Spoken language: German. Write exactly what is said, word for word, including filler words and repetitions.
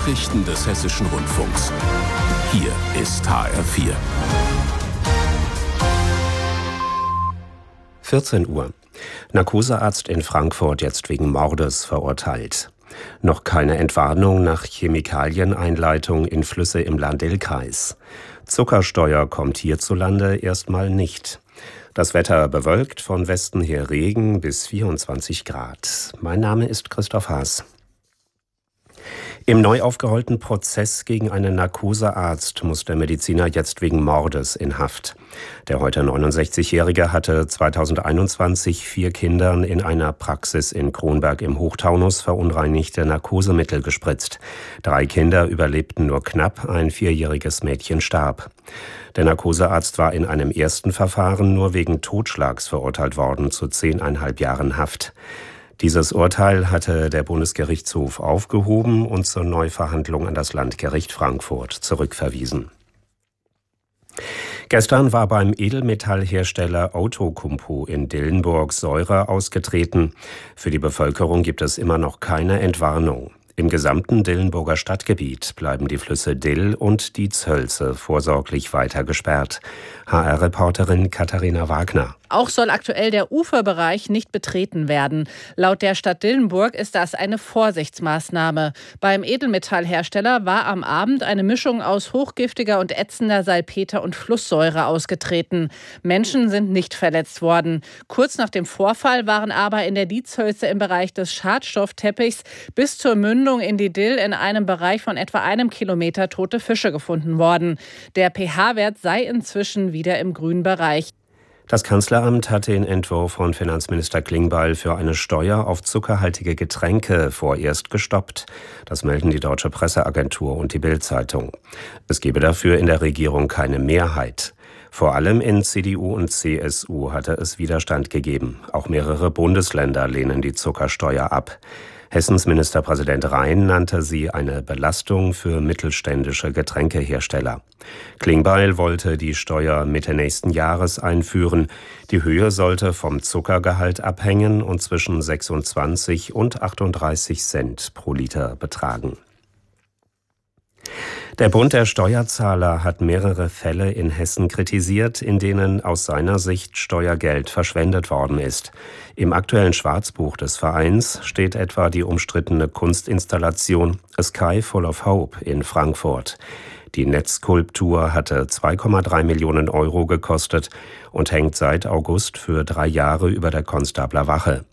Nachrichten des Hessischen Rundfunks. Hier ist H R vier. vierzehn Uhr. Narkosearzt in Frankfurt jetzt wegen Mordes verurteilt. Noch keine Entwarnung nach Chemikalieneinleitung in Flüsse im Lahn-Dill-Kreis. Zuckersteuer kommt hierzulande erstmal nicht. Das Wetter bewölkt, von Westen her Regen bis vierundzwanzig Grad. Mein Name ist Christoph Haas. Im neu aufgerollten Prozess gegen einen Narkosearzt muss der Mediziner jetzt wegen Mordes in Haft. Der heute neunundsechzigjährige hatte zweitausendeinundzwanzig vier Kindern in einer Praxis in Kronberg im Hochtaunus verunreinigte Narkosemittel gespritzt. Drei Kinder überlebten nur knapp, ein vierjähriges Mädchen starb. Der Narkosearzt war in einem ersten Verfahren nur wegen Totschlags verurteilt worden zu zehneinhalb Jahren Haft. Dieses Urteil hatte der Bundesgerichtshof aufgehoben und zur Neuverhandlung an das Landgericht Frankfurt zurückverwiesen. Gestern war beim Edelmetallhersteller Outokumpu in Dillenburg Säure ausgetreten. Für die Bevölkerung gibt es immer noch keine Entwarnung. Im gesamten Dillenburger Stadtgebiet bleiben die Flüsse Dill und die Zölse vorsorglich weiter gesperrt. H R-Reporterin Katharina Wagner. Auch soll aktuell der Uferbereich nicht betreten werden. Laut der Stadt Dillenburg ist das eine Vorsichtsmaßnahme. Beim Edelmetallhersteller war am Abend eine Mischung aus hochgiftiger und ätzender Salpeter- und Flusssäure ausgetreten. Menschen sind nicht verletzt worden. Kurz nach dem Vorfall waren aber in der Diezhölze im Bereich des Schadstoffteppichs bis zur Mündung in die Dill in einem Bereich von etwa einem Kilometer tote Fische gefunden worden. Der pH-Wert sei inzwischen wieder im grünen Bereich. Das Kanzleramt hat den Entwurf von Finanzminister Klingbeil für eine Steuer auf zuckerhaltige Getränke vorerst gestoppt. Das melden die Deutsche Presseagentur und die Bild-Zeitung. Es gebe dafür in der Regierung keine Mehrheit. Vor allem in C D U und C S U hatte es Widerstand gegeben. Auch mehrere Bundesländer lehnen die Zuckersteuer ab. Hessens Ministerpräsident Rhein nannte sie eine Belastung für mittelständische Getränkehersteller. Klingbeil wollte die Steuer Mitte nächsten Jahres einführen. Die Höhe sollte vom Zuckergehalt abhängen und zwischen sechsundzwanzig und achtunddreißig Cent pro Liter betragen. Der Bund der Steuerzahler hat mehrere Fälle in Hessen kritisiert, in denen aus seiner Sicht Steuergeld verschwendet worden ist. Im aktuellen Schwarzbuch des Vereins steht etwa die umstrittene Kunstinstallation A Sky Full of Hope in Frankfurt. Die Netzskulptur hatte zwei Komma drei Millionen Euro gekostet und hängt seit August für drei Jahre über der Konstabler Wache.